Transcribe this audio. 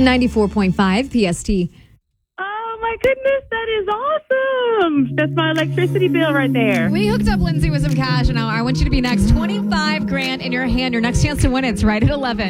94.5 PST. Oh my goodness, that is awesome. That's my electricity bill right there. We hooked up Lindsay with some cash, and now I want you to be next. $25,000 in your hand. Your next chance to win it's right at 11.